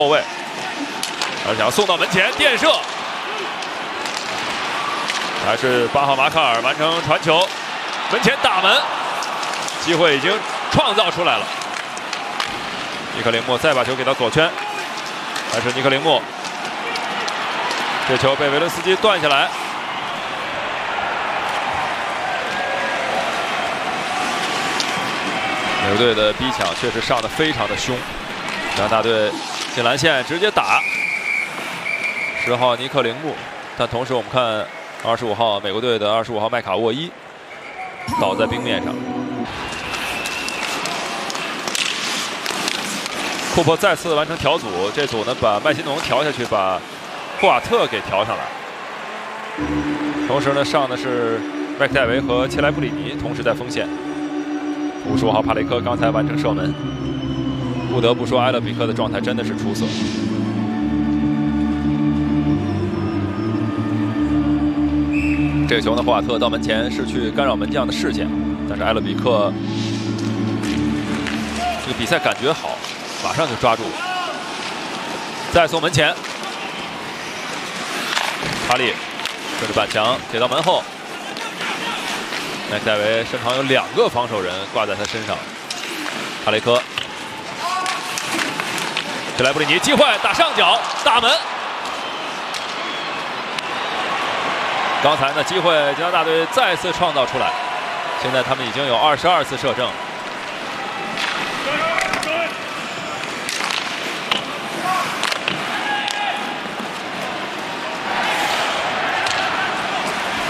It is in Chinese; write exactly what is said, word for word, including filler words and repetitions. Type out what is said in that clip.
后卫，而想送到门前垫射，还是八号马卡尔完成传球，门前打门，机会已经创造出来了。尼克林莫再把球给到左圈，还是尼克林莫，这球被维伦斯基断下来。 美国队的逼抢确实上得非常的凶，加拿大队进篮线直接打，十号尼克林木，但同时我们看二十五号美国队的二十五号麦卡沃伊倒在冰面上，库珀再次完成调组，这组呢把麦金农调下去，把霍瓦特给调上来，同时呢上的是麦克戴维和切莱布里尼同时在锋线。 五十五号帕雷科刚才完成射门，不得不说埃勒比克的状态真的是出色。这个球呢，霍瓦特到门前是去干扰门将的视线，但是埃勒比克这个比赛感觉好，马上就抓住，再送门前，哈利顺着板墙给到门后。 麦克戴维身旁有两个防守人挂在他身上，哈雷科，切莱布里尼机会打上角大门。刚才呢机会加拿大队再次创造出来，现在他们已经有二十二次射正。